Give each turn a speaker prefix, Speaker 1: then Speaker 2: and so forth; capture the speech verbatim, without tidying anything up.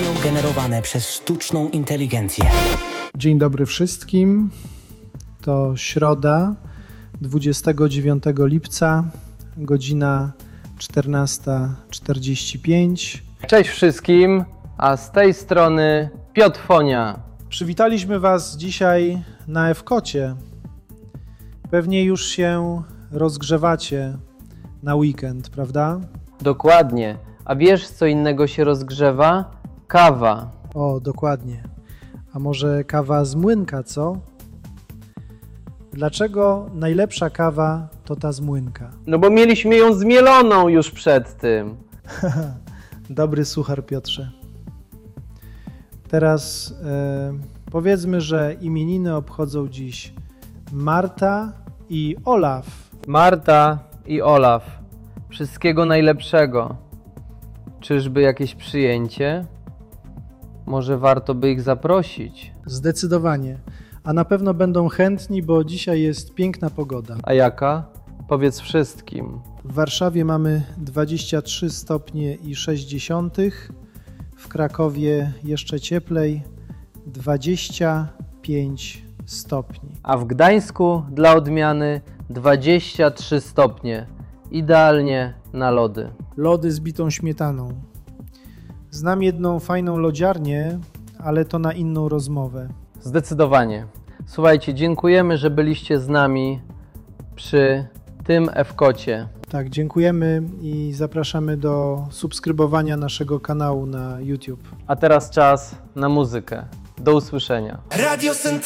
Speaker 1: Radio generowane przez sztuczną inteligencję.
Speaker 2: Dzień dobry wszystkim. To środa, dwudziestego dziewiątego lipca, godzina czternasta czterdzieści pięć.
Speaker 3: Cześć wszystkim, a z tej strony Piotr Fonia.
Speaker 2: Przywitaliśmy Was dzisiaj na Ewkocie. Pewnie już się rozgrzewacie na weekend, prawda?
Speaker 3: Dokładnie. A wiesz, co innego się rozgrzewa? Kawa.
Speaker 2: O, dokładnie. A może kawa z młynka, co? Dlaczego najlepsza kawa to ta z młynka?
Speaker 3: No bo mieliśmy ją zmieloną już przed tym.
Speaker 2: Dobry suchar, Piotrze. Teraz e, powiedzmy, że imieniny obchodzą dziś Marta i Olaf.
Speaker 3: Marta i Olaf. Wszystkiego najlepszego. Czyżby jakieś przyjęcie? Może warto by ich zaprosić?
Speaker 2: Zdecydowanie. A na pewno będą chętni, bo dzisiaj jest piękna pogoda.
Speaker 3: A jaka? Powiedz wszystkim.
Speaker 2: W Warszawie mamy dwadzieścia trzy stopnie i sześć dziesiątych, w Krakowie jeszcze cieplej, dwadzieścia pięć stopni.
Speaker 3: A w Gdańsku dla odmiany dwadzieścia trzy stopnie. Idealnie na lody.
Speaker 2: Lody z bitą śmietaną. Znam jedną fajną lodziarnię, ale to na inną rozmowę.
Speaker 3: Zdecydowanie. Słuchajcie, dziękujemy, że byliście z nami przy tym Ewkocie.
Speaker 2: Tak, dziękujemy i zapraszamy do subskrybowania naszego kanału na YouTube.
Speaker 3: A teraz czas na muzykę. Do usłyszenia.
Speaker 1: Radio